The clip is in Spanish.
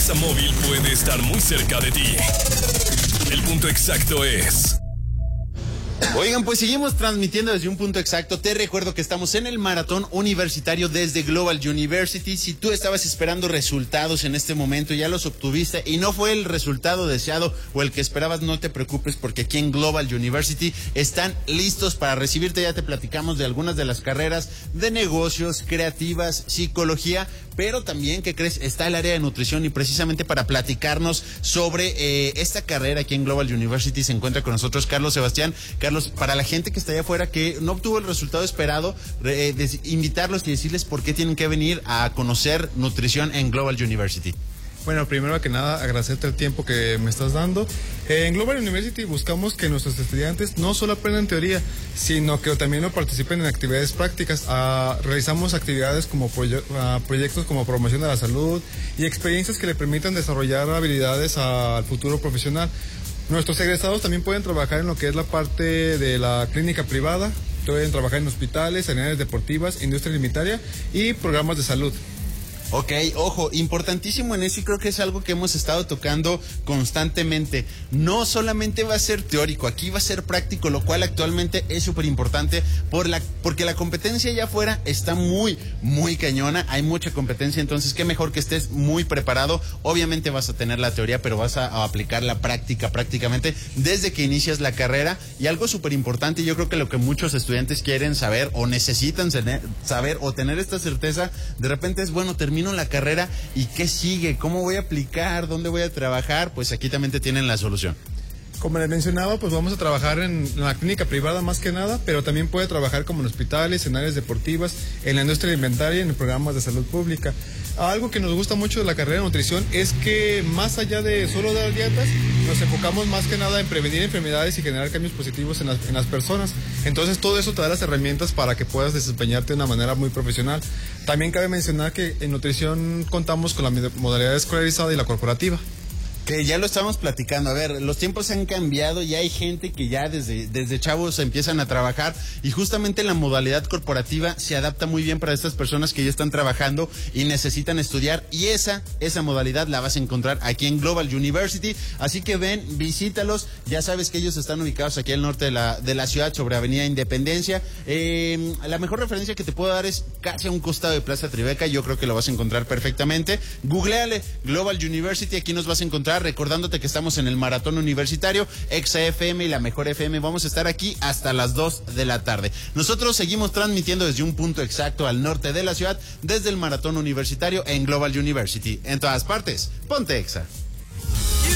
empresa móvil puede estar muy cerca de ti. El punto exacto es... Oigan, pues seguimos transmitiendo desde un punto exacto. Te recuerdo que estamos en el maratón universitario desde Global University. Si tú estabas esperando resultados en este momento, ya los obtuviste y no fue el resultado deseado o el que esperabas, no te preocupes, porque aquí en Global University están listos para recibirte. Ya te platicamos de algunas de las carreras de negocios, creativas, psicología, pero también, ¿qué crees? Está el área de nutrición, y precisamente para platicarnos sobre esta carrera aquí en Global University se encuentra con nosotros Carlos Sebastián. Carlos, para la gente que está allá afuera que no obtuvo el resultado esperado, invitarlos y decirles por qué tienen que venir a conocer nutrición en Global University. Bueno, primero que nada, agradecerte el tiempo que me estás dando. En Global University buscamos que nuestros estudiantes no solo aprendan teoría, sino que también lo participen en actividades prácticas. Realizamos actividades como proyectos como promoción de la salud y experiencias que le permitan desarrollar habilidades al futuro profesional. Nuestros egresados también pueden trabajar en lo que es la parte de la clínica privada, pueden trabajar en hospitales, en áreas deportivas, industria alimentaria y programas de salud. Ok, ojo, importantísimo en eso, y creo que es algo que hemos estado tocando constantemente. No solamente va a ser teórico, aquí va a ser práctico, lo cual actualmente es súper importante porque la competencia allá afuera está muy cañona, hay mucha competencia, entonces qué mejor que estés muy preparado. Obviamente vas a tener la teoría, pero vas a aplicar la práctica prácticamente desde que inicias la carrera. Y algo súper importante, yo creo que lo que muchos estudiantes quieren saber o necesitan saber o tener esta certeza, de repente es, bueno, termino la carrera y ¿qué sigue? ¿Cómo voy a aplicar? ¿Dónde voy a trabajar? Pues aquí también te tienen la solución. Como les mencionaba, pues vamos a trabajar en la clínica privada más que nada, pero también puede trabajar como en hospitales, en áreas deportivas, en la industria alimentaria y en programas de salud pública. Algo que nos gusta mucho de la carrera de nutrición es que más allá de solo dar dietas, nos enfocamos más que nada en prevenir enfermedades y generar cambios positivos en las personas. Entonces todo eso te da las herramientas para que puedas desempeñarte de una manera muy profesional. También cabe mencionar que en nutrición contamos con la modalidad escolarizada y la corporativa. Que ya lo estamos platicando. A ver, los tiempos han cambiado y hay gente que ya desde chavos empiezan a trabajar, y justamente la modalidad corporativa se adapta muy bien para estas personas que ya están trabajando y necesitan estudiar, y esa modalidad la vas a encontrar aquí en Global University. Así que ven, visítalos. Ya sabes que ellos están ubicados aquí al norte de la ciudad, sobre Avenida Independencia. La mejor referencia que te puedo dar es casi a un costado de Plaza Tribeca. Yo creo que lo vas a encontrar perfectamente. Googleale Global University, aquí nos vas a encontrar. Recordándote que estamos en el maratón universitario, Exa FM y la Mejor FM. Vamos a estar aquí hasta las 2 de la tarde. Nosotros seguimos transmitiendo desde un punto exacto al norte de la ciudad, desde el maratón universitario en Global University. En todas partes, ponte Exa.